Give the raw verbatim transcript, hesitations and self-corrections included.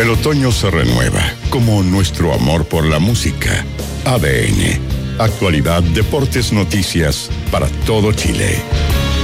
El otoño se renueva, como nuestro amor por la música. A D N. Actualidad, deportes, noticias para todo Chile.